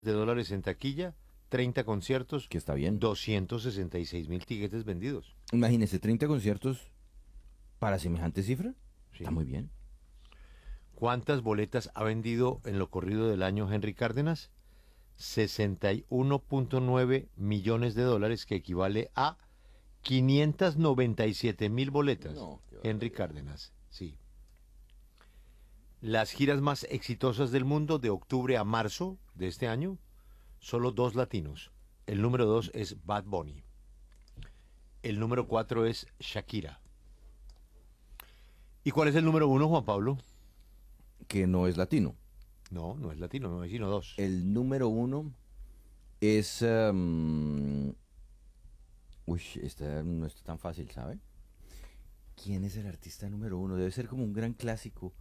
de dólares en taquilla, 30 conciertos, Que está bien. 266.000 tiquetes vendidos. Imagínese, 30 conciertos para semejante cifra. Sí. Está muy bien. ¿Cuántas boletas ha vendido en lo corrido del año Henry Cárdenas? 61.9 millones de dólares, que equivale a 597.000 boletas. No, qué Henry barbaridad. Cárdenas, sí. Las giras más exitosas del mundo de octubre a marzo de este año, solo dos latinos. El número 2 es Bad Bunny. El número 4 es Shakira. ¿Y cuál es el número 1, Juan Pablo? Que no es latino. No, no es latino, no es sino dos. El número 1 es... Uy, esta no está tan fácil, ¿sabe? ¿Quién es el artista número 1? Debe ser como un gran clásico.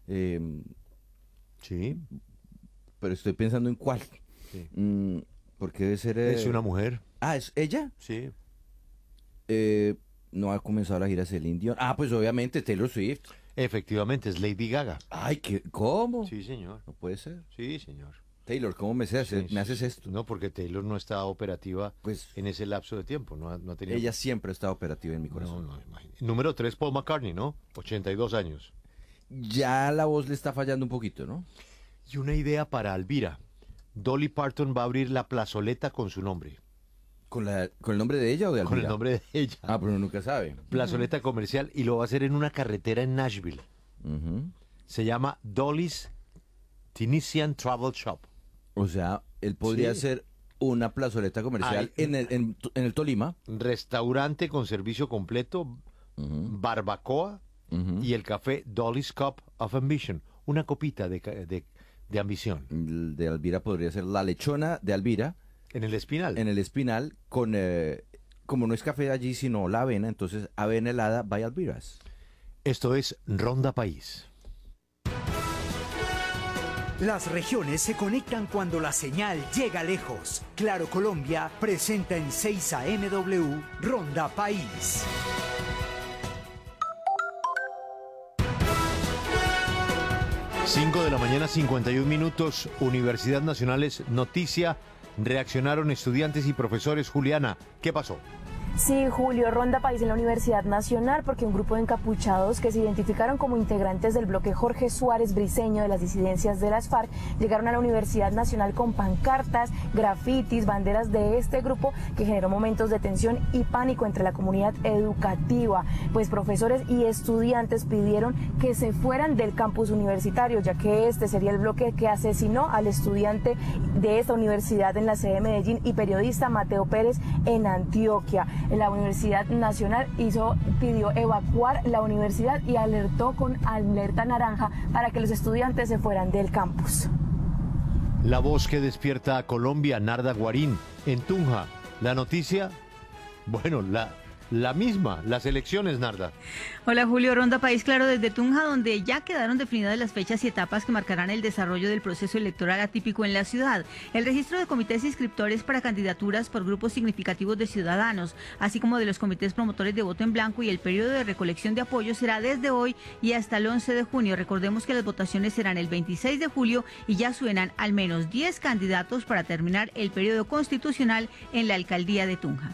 Sí, Pero estoy pensando en cuál. sí. Porque debe ser... Es una mujer. Ah, ¿es ella? Sí. No ha comenzado la gira Celine Dion. Ah, pues obviamente Taylor Swift. Efectivamente, es Lady Gaga. Ay, ¿cómo? Sí, señor. No puede ser. Sí, señor. Taylor, ¿cómo me Sí, haces sí. esto? No, porque Taylor no está operativa Pues en ese lapso de tiempo. No ha tenido... ella siempre ha estado operativa en mi No, corazón. no, imagínate. Número 3, Paul McCartney, ¿no? 82 años. Ya la voz le está fallando un poquito, ¿no? Y una idea para Alvira. Dolly Parton va a abrir la plazoleta con su nombre. ¿Con el nombre de ella o de Alvira? Con el nombre de ella. Ah, pero uno nunca sabe. Plazoleta comercial, y lo va a hacer en una carretera en Nashville. Ujú. Se llama Dolly's Tunisian Travel Shop. O sea, él podría Sí. hacer una plazoleta comercial Ay. en el Tolima. Restaurante con servicio completo, Ujú, barbacoa ujú. y el café Dolly's Cup of Ambition. Una copita de ambición. El de Alvira podría ser la lechona de Alvira En el Espinal. en el Espinal con, como no es café allí, sino la avena, entonces avena helada by Alviras. Esto es Ronda País. Las regiones se conectan cuando la señal llega lejos. Claro Colombia presenta en 6 AMW Ronda País. Cinco de la mañana, 51 minutos. Universidad Nacional es noticia. Reaccionaron estudiantes y profesores. Juliana, ¿qué pasó? Sí, Julio, Ronda País en la Universidad Nacional, porque un grupo de encapuchados que se identificaron como integrantes del bloque Jorge Suárez Briceño de las disidencias de las FARC llegaron a la Universidad Nacional con pancartas, grafitis, banderas de este grupo, que generó momentos de tensión y pánico entre la comunidad educativa. Pues profesores y estudiantes pidieron que se fueran del campus universitario, ya que este sería el bloque que asesinó al estudiante de esta universidad en la sede de Medellín y periodista Mateo Pérez en Antioquia. La Universidad Nacional pidió evacuar la universidad y alertó con alerta naranja para que los estudiantes se fueran del campus. La voz que despierta a Colombia, Narda Guarín, en Tunja. La noticia, bueno, la misma, las elecciones, Narda. Hola Julio, Ronda País Claro desde Tunja, donde ya quedaron definidas las fechas y etapas que marcarán el desarrollo del proceso electoral atípico en la ciudad. El registro de comités inscriptores para candidaturas por grupos significativos de ciudadanos, así como de los comités promotores de voto en blanco, y el periodo de recolección de apoyo será desde hoy y hasta el 11 de junio. Recordemos que las votaciones serán el 26 de julio y ya suenan al menos 10 candidatos para terminar el periodo constitucional en la alcaldía de Tunja.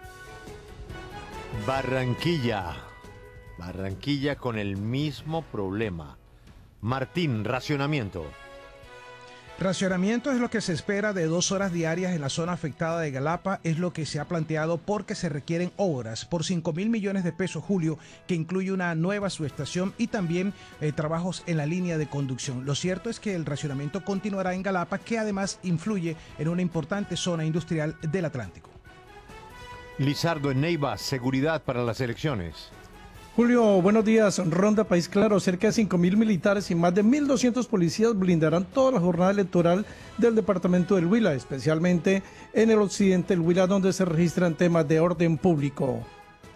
Barranquilla con el mismo problema. Martín, racionamiento. Racionamiento es lo que se espera de 2 horas diarias en la zona afectada de Galapa, es lo que se ha planteado porque se requieren obras por 5.000 millones de pesos, Julio, que incluye una nueva subestación y también trabajos en la línea de conducción. Lo cierto es que el racionamiento continuará en Galapa, que además influye en una importante zona industrial del Atlántico. Lizardo, en Neiva, seguridad para las elecciones. Julio, buenos días. Ronda País Claro, cerca de 5.000 militares y más de 1.200 policías blindarán toda la jornada electoral del departamento del Huila, especialmente en el occidente del Huila, donde se registran temas de orden público.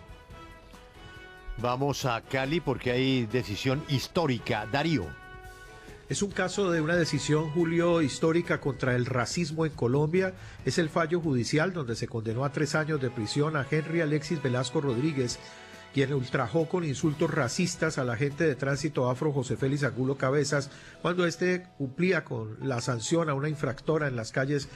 Vamos a Cali porque hay decisión histórica. Darío. Es un caso de una decisión, Julio, histórica contra el racismo en Colombia. Es el fallo judicial donde se condenó a 3 años de prisión a Henry Alexis Velasco Rodríguez, quien ultrajó con insultos racistas al agente de tránsito afro José Félix Angulo Cabezas cuando este cumplía con la sanción a una infractora en las calles